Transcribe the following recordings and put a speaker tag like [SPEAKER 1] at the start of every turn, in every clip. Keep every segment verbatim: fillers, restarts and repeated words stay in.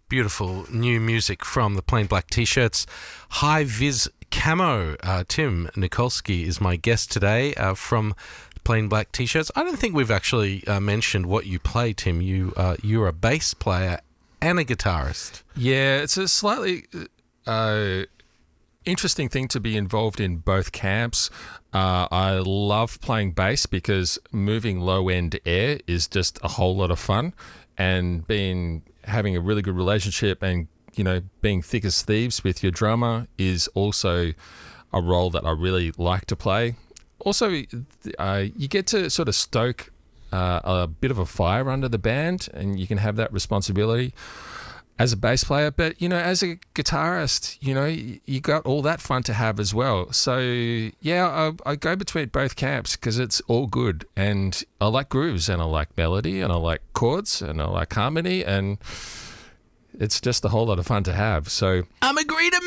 [SPEAKER 1] Beautiful new music from the Plain Black T-shirts. High Vis Camo. Uh, Tim Nikolsky is my guest today uh, from Plain Black T-shirts. I don't think we've actually uh, mentioned what you play, Tim. You, uh, you're a bass player and a guitarist.
[SPEAKER 2] Yeah, it's a slightly uh, interesting thing to be involved in both camps. Uh, I love playing bass because moving low-end air is just a whole lot of fun, and being having a really good relationship and, you know, being thick as thieves with your drummer is also a role that I really like to play. Also, uh, you get to sort of stoke uh, a bit of a fire under the band, and you can have that responsibility as a bass player. But, you know, as a guitarist, you know, you, you got all that fun to have as well. So, yeah, I, I go between both camps because it's all good. And I like grooves, and I like melody, and I like chords, and I like harmony, and it's just a whole lot of fun to have. So
[SPEAKER 1] I'm a greeter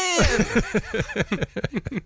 [SPEAKER 1] man.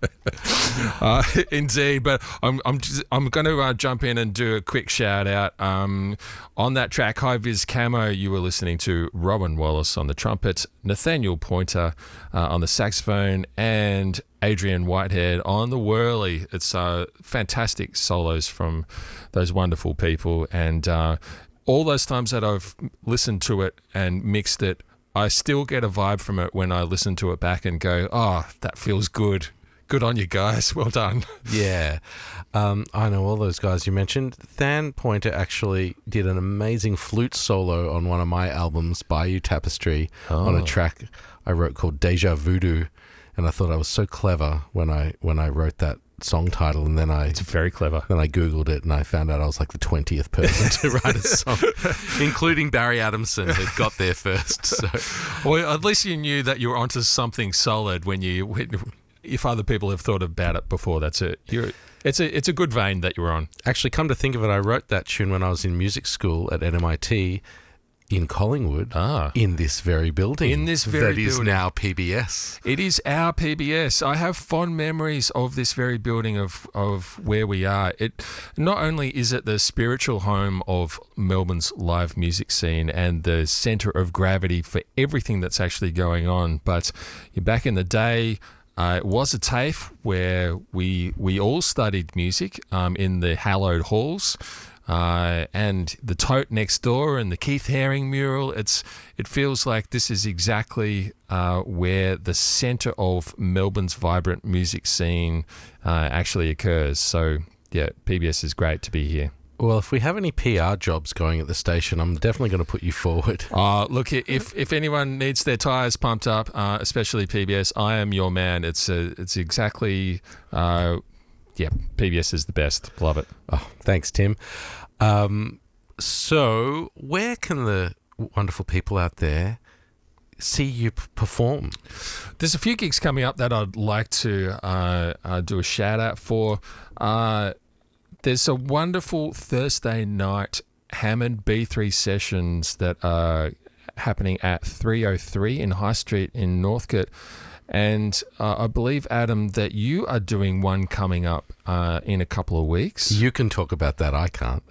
[SPEAKER 2] uh, indeed, but I'm I'm just, I'm going to uh, jump in and do a quick shout out. Um, on that track, High Vis Camo, you were listening to Robin Wallace on the trumpet, Nathaniel Pointer uh, on the saxophone, and Adrian Whitehead on the whirly. It's uh, fantastic solos from those wonderful people, and uh, all those times that I've listened to it and mixed it, I still get a vibe from it when I listen to it back and go, oh, that feels good. Good on you guys. Well done.
[SPEAKER 1] Yeah. Um, I know all those guys you mentioned. Than Pointer actually did an amazing flute solo on one of my albums, Bayou Tapestry, oh. on a track I wrote called Deja Voodoo. And I thought I was so clever when I when I wrote that song title, and then I
[SPEAKER 2] it's very clever.
[SPEAKER 1] Then I googled it, and I found out I was like the twentieth person to write a song, including Barry Adamson, who got there first. So,
[SPEAKER 2] well, at least you knew that you were onto something solid when you. When, if other people have thought about it before, that's it. You're, it's a it's a good vein that you're on.
[SPEAKER 1] Actually, come to think of it, I wrote that tune when I was in music school at N M I T. In Collingwood,
[SPEAKER 2] ah.
[SPEAKER 1] in this very building.
[SPEAKER 2] In this very
[SPEAKER 1] that
[SPEAKER 2] building.
[SPEAKER 1] That is now P B S.
[SPEAKER 2] It is our P B S. I have fond memories of this very building, of, of where we are. It not only is it the spiritual home of Melbourne's live music scene and the centre of gravity for everything that's actually going on, but back in the day, Uh, it was a TAFE where we we all studied music um, in the hallowed halls. Uh, and the Tote next door and the Keith Haring mural, it's it feels like this is exactly uh, where the centre of Melbourne's vibrant music scene uh, actually occurs. So, yeah, P B S is great to be here.
[SPEAKER 1] Well, if we have any P R jobs going at the station, I'm definitely going to put you forward.
[SPEAKER 2] Uh, look, if if anyone needs their tyres pumped up, uh, especially P B S, I am your man. It's a, it's exactly... Uh, Yeah, P B S is the best. Love it.
[SPEAKER 1] Oh, thanks, Tim. Um, so, where can the wonderful people out there see you p- perform?
[SPEAKER 2] There's a few gigs coming up that I'd like to uh, uh, do a shout out for. Uh, there's a wonderful Thursday night Hammond B three sessions that are happening at three oh three in High Street in Northcote. And uh, I believe, Adam, that you are doing one coming up uh, in a couple of weeks.
[SPEAKER 1] You can talk about that. I can't.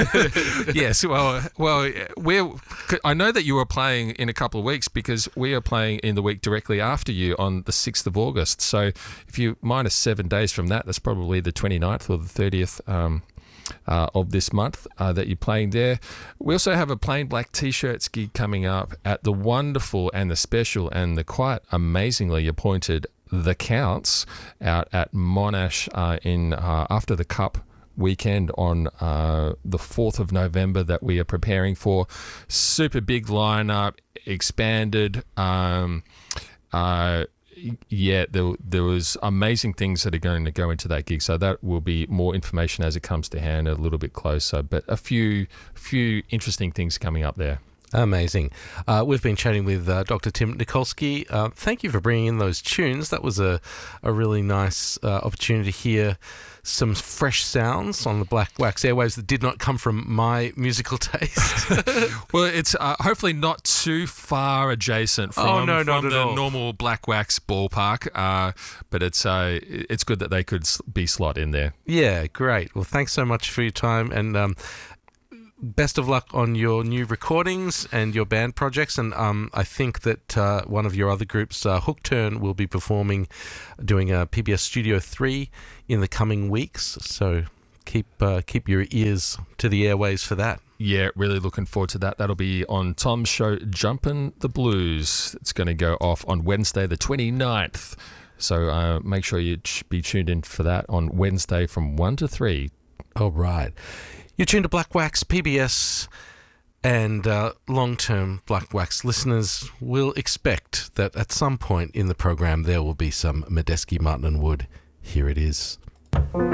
[SPEAKER 2] Yes. Well, well, we're. I know that you are playing in a couple of weeks because we are playing in the week directly after you on the sixth of August. So if you minus seven days from that, that's probably the twenty-ninth or the thirtieth um, uh, of this month uh, that you're playing there. We also have a Plain Black T-shirts gig coming up at the wonderful and the special and the quite amazingly appointed The Counts out at Monash uh, in uh, after the Cup weekend on uh, the fourth of November that we are preparing for. Super big lineup, expanded. Um, uh, yeah, there, there was amazing things that are going to go into that gig. So that will be more information as it comes to hand a little bit closer. But a few, few interesting things coming up there.
[SPEAKER 1] Amazing. Uh, we've been chatting with uh, Doctor Tim Nikolsky. Uh, thank you for bringing in those tunes. That was a, a really nice uh, opportunity to hear some fresh sounds on the Black Wax airwaves that did not come from my musical taste.
[SPEAKER 2] Well, it's uh, hopefully not too far adjacent from,
[SPEAKER 1] oh, no,
[SPEAKER 2] from
[SPEAKER 1] not
[SPEAKER 2] the
[SPEAKER 1] at all.
[SPEAKER 2] normal Black Wax ballpark, uh, but it's uh, it's good that they could be slot in there.
[SPEAKER 1] Yeah, great. Well, thanks so much for your time, and um, best of luck on your new recordings and your band projects. And um, I think that uh, one of your other groups, uh, Hook Turn, will be performing, doing a P B S Studio three in the coming weeks. So keep uh, keep your ears to the airways for that.
[SPEAKER 2] Yeah, really looking forward to that. That'll be on Tom's show, Jumpin' the Blues. It's going to go off on Wednesday the twenty-ninth. So uh, make sure you be tuned in for that on Wednesday from one to three.
[SPEAKER 1] All right. You're tuned to Black Wax P B S, and uh, long-term Black Wax listeners will expect that at some point in the program there will be some Medeski, Martin and Wood. Here it is.